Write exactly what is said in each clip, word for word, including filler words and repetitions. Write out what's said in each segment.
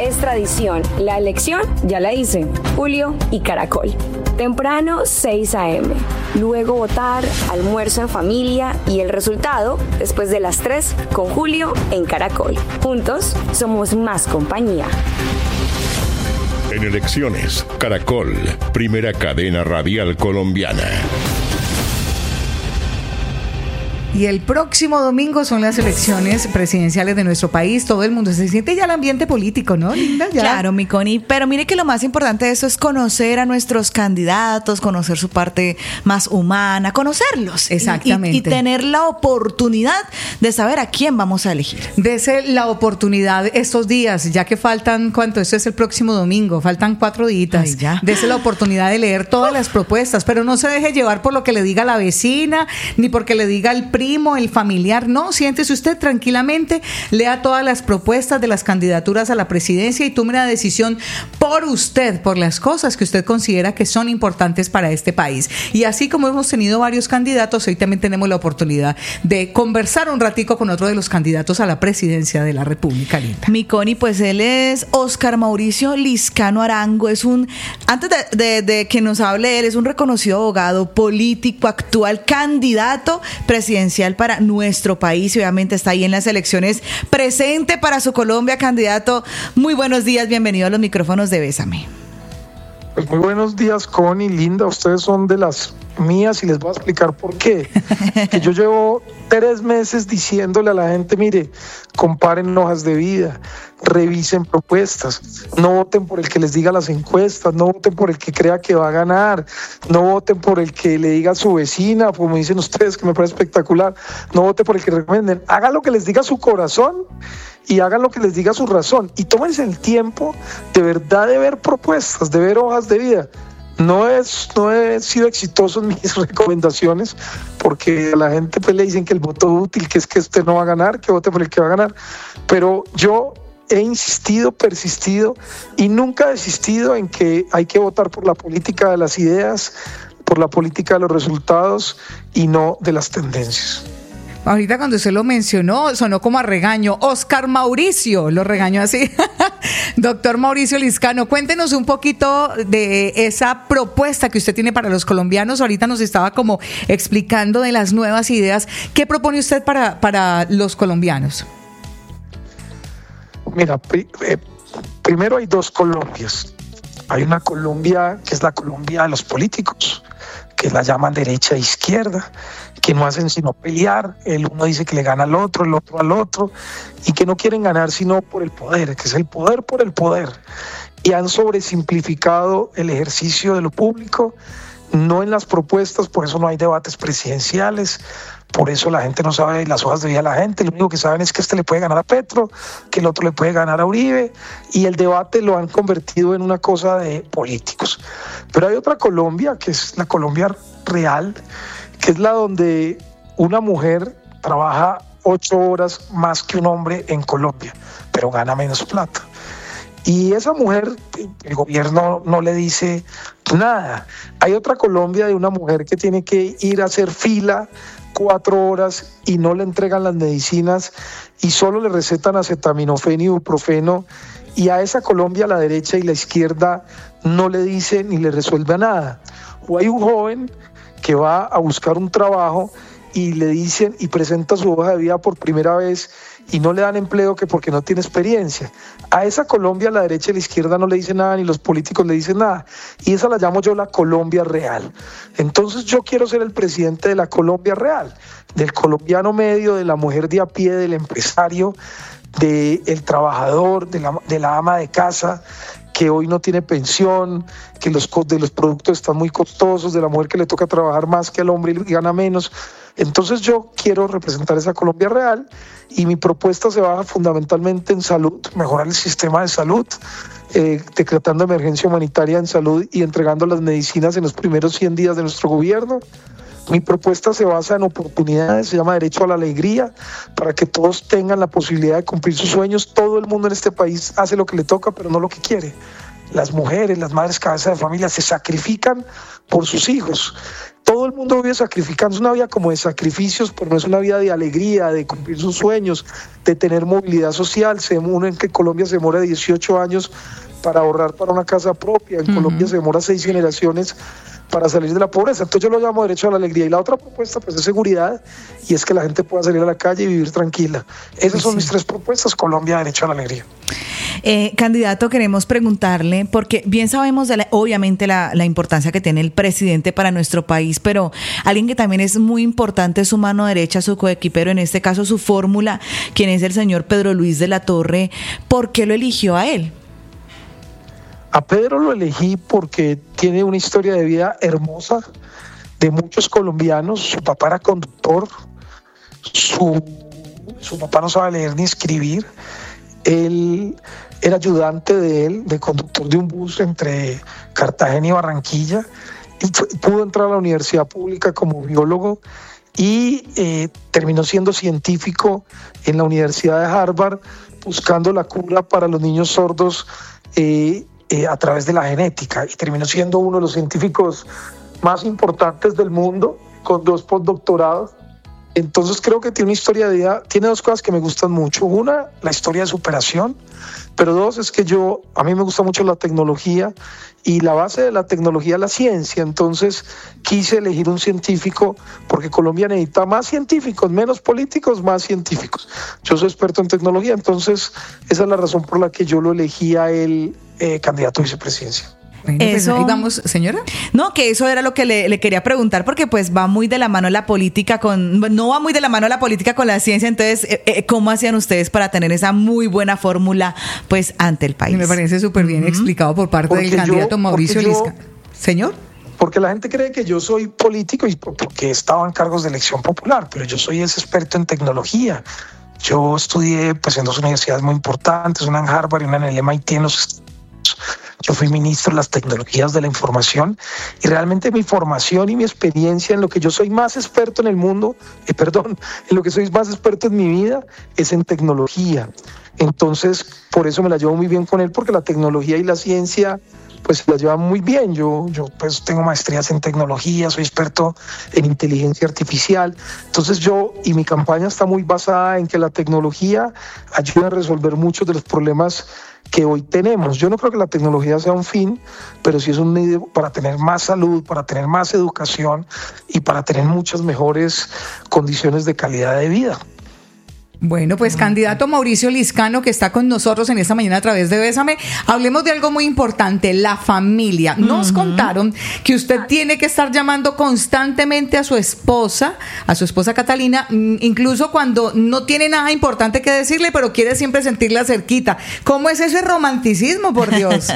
es tradición. La elección ya la hice. Julio y Caracol. Temprano, seis a.m. Luego votar, almuerzo en familia y el resultado después de las tres con Julio en Caracol. Juntos somos más compañía. En elecciones, Caracol, primera cadena radial colombiana. Y el próximo domingo son las elecciones presidenciales de nuestro país. Todo el mundo se siente ya el ambiente político, ¿no, Linda? Ya. Claro, mi Connie. Pero mire que lo más importante de esto es conocer a nuestros candidatos, conocer su parte más humana, conocerlos. Exactamente. Y, y, y tener la oportunidad de saber a quién vamos a elegir. Dese la oportunidad estos días, ya que faltan, ¿cuánto? Esto es el próximo domingo, faltan cuatro días. Dese la oportunidad de leer todas las propuestas, pero no se deje llevar por lo que le diga la vecina, ni porque le diga el primo, el familiar, no, siéntese usted tranquilamente, lea todas las propuestas de las candidaturas a la presidencia y tome una decisión por usted, por las cosas que usted considera que son importantes para este país. Y así como hemos tenido varios candidatos, hoy también tenemos la oportunidad de conversar un ratico con otro de los candidatos a la presidencia de la República, Linda. Mi Connie, pues él es Óscar Mauricio Liscano Arango, es un, antes de, de, de que nos hable él, es un reconocido abogado, político, actual candidato presidencial para nuestro país y obviamente está ahí en las elecciones, presente para su Colombia, candidato. Muy buenos días, bienvenido a los micrófonos de Bésame. Pues muy buenos días, Connie, Linda, ustedes son de las mías y les voy a explicar por qué. Que yo llevo tres meses diciéndole a la gente, mire, comparen hojas de vida, revisen propuestas, no voten por el que les diga las encuestas, no voten por el que crea que va a ganar, no voten por el que le diga a su vecina, como dicen ustedes, que me parece espectacular, no voten por el que recomienden, hagan lo que les diga su corazón y hagan lo que les diga su razón y tómense el tiempo de verdad de ver propuestas, de ver hojas de vida. No, es, no he sido exitoso en mis recomendaciones porque a la gente pues le dicen que el voto útil, que es que este no va a ganar, que vote por el que va a ganar, pero yo he insistido, persistido y nunca desistido en que hay que votar por la política de las ideas, por la política de los resultados y no de las tendencias. Ahorita cuando usted lo mencionó, sonó como a regaño. Óscar Mauricio, lo regañó así. Doctor Mauricio Liscano, cuéntenos un poquito de esa propuesta que usted tiene para los colombianos. Ahorita nos estaba como explicando de las nuevas ideas. ¿Qué propone usted para, para los colombianos? Mira, pri- eh, primero hay dos Colombias. Hay una Colombia que es la Colombia de los políticos, que la llaman derecha e izquierda, que no hacen sino pelear, el uno dice que le gana al otro, el otro al otro, y que no quieren ganar sino por el poder, que es el poder por el poder, y han sobresimplificado el ejercicio de lo público, no en las propuestas, por eso no hay debates presidenciales, por eso la gente no sabe las hojas de vida de la gente, lo único que saben es que este le puede ganar a Petro, que el otro le puede ganar a Uribe, y el debate lo han convertido en una cosa de políticos. Pero hay otra Colombia, que es la Colombia real, que es la donde una mujer trabaja ocho horas más que un hombre en Colombia, pero gana menos plata. Y esa mujer, el gobierno no le dice nada. Hay otra Colombia de una mujer que tiene que ir a hacer fila cuatro horas y no le entregan las medicinas y solo le recetan acetaminofén y ibuprofeno. Y a esa Colombia la derecha y la izquierda no le dice ni le resuelve nada. O hay un joven que va a buscar un trabajo y le dicen y presenta su hoja de vida por primera vez y no le dan empleo que porque no tiene experiencia. A esa Colombia la derecha y la izquierda no le dicen nada ni los políticos le dicen nada y esa la llamo yo la Colombia real. Entonces yo quiero ser el presidente de la Colombia real, del colombiano medio, de la mujer de a pie, del empresario, del trabajador, de la, de la ama de casa que hoy no tiene pensión, que los, de los productos están muy costosos, de la mujer que le toca trabajar más que al hombre y gana menos. Entonces yo quiero representar esa Colombia real y mi propuesta se basa fundamentalmente en salud, mejorar el sistema de salud, eh, decretando emergencia humanitaria en salud y entregando las medicinas en los primeros cien días de nuestro gobierno. Mi propuesta se basa en oportunidades, se llama derecho a la alegría, para que todos tengan la posibilidad de cumplir sus sueños. Todo el mundo en este país hace lo que le toca, pero no lo que quiere. Las mujeres, las madres cabeza de familia se sacrifican por sus hijos. todo el mundo vive sacrificando, es una vida como de sacrificios, pero no es una vida de alegría, de cumplir sus sueños, de tener movilidad social. Se demora en que Colombia se demora dieciocho años para ahorrar para una casa propia, en uh-huh. Colombia se demora seis generaciones para salir de la pobreza. Entonces yo lo llamo derecho a la alegría. Y la otra propuesta pues es seguridad, y es que la gente pueda salir a la calle y vivir tranquila. Esas son sí. mis tres propuestas. Colombia, derecho a la alegría. Eh, candidato, queremos preguntarle, porque bien sabemos de la, obviamente la, la importancia que tiene el presidente para nuestro país, pero alguien que también es muy importante es su mano derecha, su coequipero, en este caso su fórmula, quien es el señor Pedro Luis de la Torre. ¿Por qué lo eligió a él? A Pedro lo elegí porque tiene una historia de vida hermosa de muchos colombianos. Su papá era conductor, su, su papá no sabe leer ni escribir. Él era ayudante de él, de conductor de un bus entre Cartagena y Barranquilla, y pudo entrar a la universidad pública como biólogo y eh, terminó siendo científico en la Universidad de Harvard, buscando la cura para los niños sordos eh, eh, a través de la genética, y terminó siendo uno de los científicos más importantes del mundo, con dos postdoctorados. Entonces creo que tiene una historia de vida, tiene dos cosas que me gustan mucho. Una, la historia de superación, pero dos, es que yo, a mí me gusta mucho la tecnología, y la base de la tecnología es la ciencia. Entonces quise elegir un científico porque Colombia necesita más científicos, menos políticos, más científicos. Yo soy experto en tecnología, entonces esa es la razón por la que yo lo elegí a él eh, candidato a vicepresidencia. Bueno, eso, pues ahí vamos, señora. No, que eso era lo que le, le quería preguntar, porque pues va muy de la mano la política con, no va muy de la mano la política con la ciencia. Entonces, eh, ¿cómo hacían ustedes para tener esa muy buena fórmula pues ante el país? Y me parece súper bien uh-huh. explicado por parte porque del candidato yo, Mauricio Liscano. Señor. Porque la gente cree que yo soy político y porque he estado en cargos de elección popular, pero yo soy ese experto en tecnología. Yo estudié pues en dos universidades muy importantes, una en Harvard y una en el M I T en los Estados Unidos. Yo fui ministro de las tecnologías de la información, y realmente mi formación y mi experiencia en lo que yo soy más experto en el mundo, eh, perdón, en lo que soy más experto en mi vida es en tecnología. Entonces, por eso me la llevo muy bien con él, porque la tecnología y la ciencia pues se la llevan muy bien. Yo, yo pues tengo maestrías en tecnología, soy experto en inteligencia artificial. Entonces yo, y mi campaña está muy basada en que la tecnología ayuda a resolver muchos de los problemas que hoy tenemos. Yo no creo que la tecnología sea un fin, pero sí es un medio para tener más salud, para tener más educación y para tener muchas mejores condiciones de calidad de vida. Bueno, pues candidato Mauricio Liscano, que está con nosotros en esta mañana a través de Bésame, hablemos de algo muy importante, la familia. Nos uh-huh. contaron que usted tiene que estar llamando constantemente a su esposa, a su esposa Catalina, incluso cuando no tiene nada importante que decirle, pero quiere siempre sentirla cerquita. ¿Cómo es ese romanticismo, por Dios?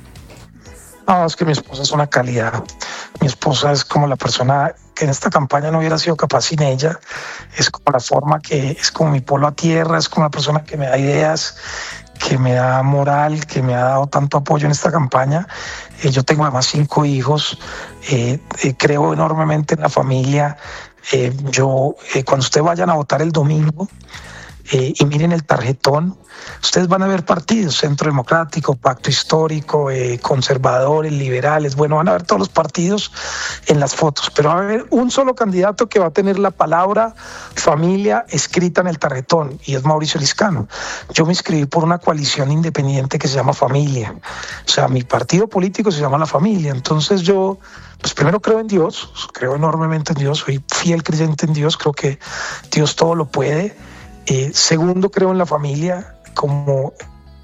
No, es que mi esposa es una calidad. Mi esposa es como la persona que en esta campaña no hubiera sido capaz sin ella. Es como la forma que, es como mi polo a tierra, es como la persona que me da ideas, que me da moral, que me ha dado tanto apoyo en esta campaña. Eh, yo tengo además cinco hijos, eh, eh, creo enormemente en la familia. Eh, yo, eh, cuando ustedes vayan a votar el domingo, Eh, y miren el tarjetón, ustedes van a ver partidos, Centro Democrático, Pacto Histórico, eh, conservadores, liberales, bueno, van a ver todos los partidos en las fotos, pero va a haber un solo candidato que va a tener la palabra familia escrita en el tarjetón, y es Mauricio Liscano. Yo me inscribí por una coalición independiente que se llama Familia, o sea, mi partido político se llama La Familia. Entonces yo, pues primero creo en Dios, creo enormemente en Dios, soy fiel creyente en Dios, creo que Dios todo lo puede. Eh, segundo, creo en la familia como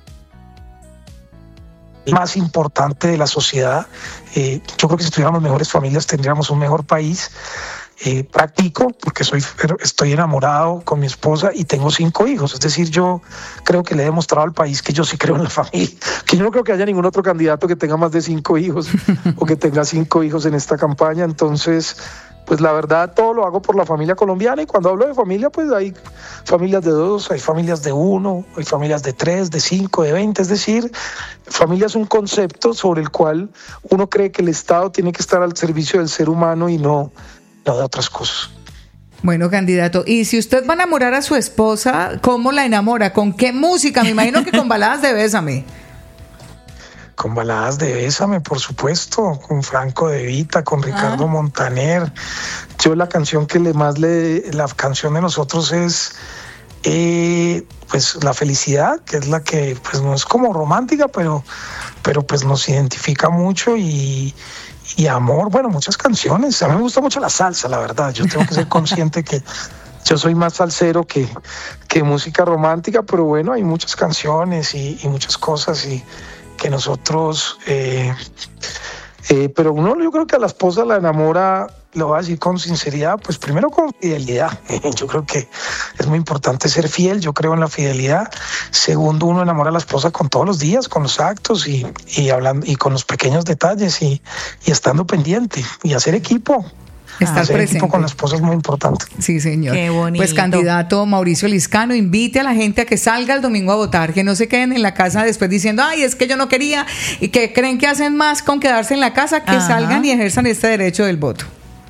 el más importante de la sociedad. Eh, yo creo que si tuviéramos mejores familias tendríamos un mejor país. Eh, practico porque soy, estoy enamorado con mi esposa y tengo cinco hijos. Es decir, yo creo que le he demostrado al país que yo sí creo en la familia, que yo no creo que haya ningún otro candidato que tenga más de cinco hijos o que tenga cinco hijos en esta campaña. Entonces, pues la verdad todo lo hago por la familia colombiana, y cuando hablo de familia pues hay familias de dos, hay familias de uno, hay familias de tres, de cinco, de veinte, es decir, familia es un concepto sobre el cual uno cree que el Estado tiene que estar al servicio del ser humano y no, no de otras cosas. Bueno, candidato, y si usted va a enamorar a su esposa, ¿cómo la enamora? ¿Con qué música? Me imagino que con baladas de Bésame. con baladas de Bésame, por supuesto, con Franco De Vita, con Ricardo ah. Montaner. Yo la canción que le más le, la canción de nosotros es eh, pues La Felicidad, que es la que pues no es como romántica, pero, pero pues nos identifica mucho y, y amor, bueno, muchas canciones. A mí me gusta mucho la salsa, la verdad. Yo tengo que ser consciente que yo soy más salsero que, que música romántica, pero bueno, hay muchas canciones y, y muchas cosas y que nosotros, eh, eh, pero uno yo creo que a la esposa la enamora, lo voy a decir con sinceridad, pues primero con fidelidad. Yo creo que es muy importante ser fiel, yo creo en la fidelidad. Segundo, uno enamora a la esposa con todos los días, con los actos y, y hablando y con los pequeños detalles y, y estando pendiente y hacer equipo. Estar Hacer presente. equipo con la esposa es muy importante. Sí, señor. Qué bonito. Pues candidato Mauricio Liscano, invite a la gente a que salga el domingo a votar, que no se queden en la casa después diciendo, ay, es que yo no quería, y que creen que hacen más con quedarse en la casa, que Ajá. salgan y ejerzan este derecho del voto.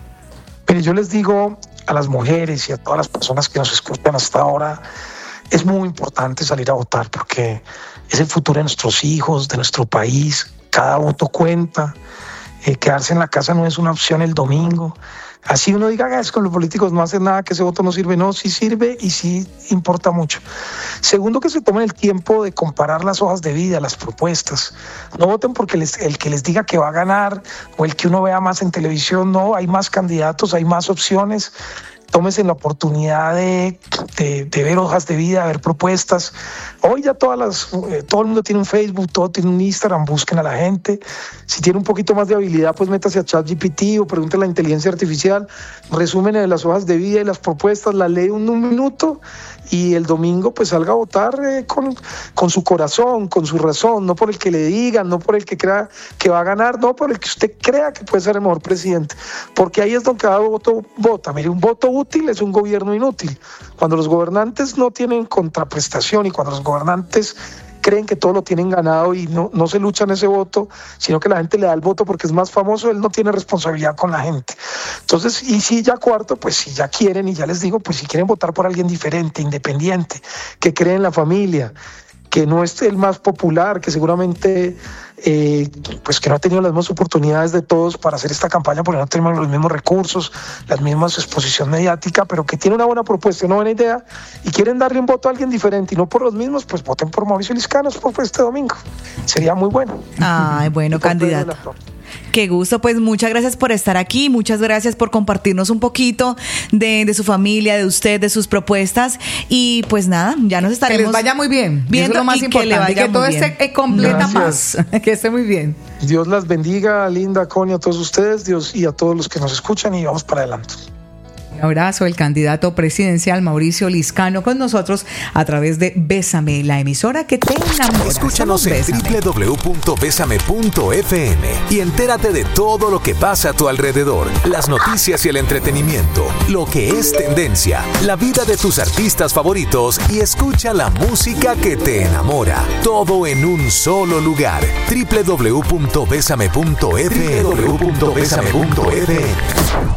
Pero yo les digo a las mujeres y a todas las personas que nos escuchan hasta ahora, es muy importante salir a votar porque es el futuro de nuestros hijos, de nuestro país. Cada voto cuenta. Eh, quedarse en la casa no es una opción el domingo. Así uno diga, ah, es con los políticos no hacen nada, que ese voto no sirve. No, sí sirve y sí importa mucho. Segundo, que se tomen el tiempo de comparar las hojas de vida, las propuestas. No voten porque les, el que les diga que va a ganar o el que uno vea más en televisión. No, hay más candidatos, hay más opciones. Tómense la oportunidad de, de, de ver hojas de vida, de ver propuestas. Hoy ya todas las, eh, todo el mundo tiene un Facebook, todo tiene un Instagram, busquen a la gente. Si tiene un poquito más de habilidad, pues métase a ChatGPT o pregúntale a la inteligencia artificial, resumen de las hojas de vida y las propuestas, la lee en un minuto y el domingo pues salga a votar eh, con, con su corazón, con su razón, no por el que le digan, no por el que crea que va a ganar, no por el que usted crea que puede ser el mejor presidente, porque ahí es donde cada voto vota. Mire, un voto útil es un gobierno inútil. Cuando los gobernantes no tienen contraprestación y cuando los gobernantes creen que todo lo tienen ganado y no, no se luchan ese voto, sino que la gente le da el voto porque es más famoso, él no tiene responsabilidad con la gente. Entonces, y si ya cuarto, pues si ya quieren, y ya les digo, pues si quieren votar por alguien diferente, independiente, que cree en la familia, que no es el más popular, que seguramente eh, pues que no ha tenido las mismas oportunidades de todos para hacer esta campaña porque no tenemos los mismos recursos, las mismas exposición mediática, pero que tiene una buena propuesta, una buena idea y quieren darle un voto a alguien diferente y no por los mismos, pues voten por Mauricio Liscano por este domingo. Sería muy bueno. Ay, bueno, candidato. Qué gusto, pues muchas gracias por estar aquí, muchas gracias por compartirnos un poquito de, de su familia, de usted, de sus propuestas y pues nada, ya nos estaremos... Que les vaya muy bien, viendo, eso es lo más y importante, que, le vaya que todo esté completa más, que esté muy bien. Dios las bendiga, Linda, Connie, a todos ustedes, Dios y a todos los que nos escuchan y vamos para adelante. Un abrazo, el candidato presidencial Mauricio Liscano con nosotros a través de Bésame, la emisora que te enamora. Escúchanos en doble u doble u doble u punto bésame punto efe eme y entérate de todo lo que pasa a tu alrededor, las noticias y el entretenimiento, lo que es tendencia, la vida de tus artistas favoritos y escucha la música que te enamora. Todo en un solo lugar. doble u doble u doble u punto bésame punto efe eme. doble u doble u doble u punto bésame punto efe eme